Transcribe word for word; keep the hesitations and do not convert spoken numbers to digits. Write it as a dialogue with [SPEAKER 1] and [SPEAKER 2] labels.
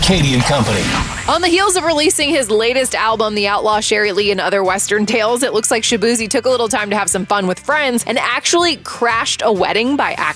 [SPEAKER 1] Katie and Company.
[SPEAKER 2] On the heels of releasing his latest album, The Outlaw, Sherry Lee, and Other Western Tales, it looks like Shaboozey took a little time to have some fun with friends and actually crashed a wedding by accident.